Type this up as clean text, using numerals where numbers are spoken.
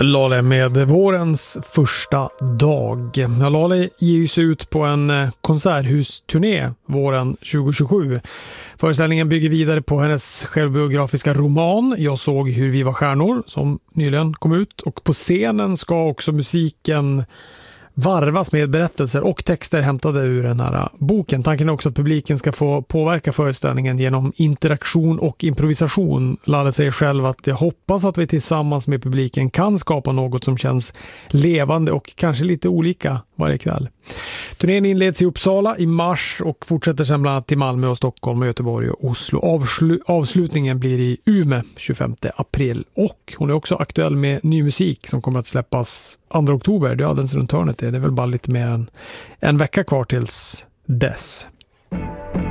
Laleh med vårens första dag. Laleh ger sig ut på en konserthusturné våren 2027. Föreställningen bygger vidare på hennes självbiografiska roman Jag såg hur vi var stjärnor som nyligen kom ut. Och på scenen ska också musiken varvas med berättelser och texter hämtade ur den här boken. Tanken är också att publiken ska få påverka föreställningen genom interaktion och improvisation. Laleh säger själv att jag hoppas att vi tillsammans med publiken kan skapa något som känns levande och kanske lite olika varje kväll. Turnén inleds i Uppsala i mars och fortsätter sedan bland annat till Malmö och Stockholm och Göteborg och Oslo. Avslutningen blir i Umeå 25 april och hon är också aktuell med ny musik som kommer att släppas 2 oktober. Det är alldeles runt hörnet. Det är väl bara lite mer än en vecka kvar tills dess.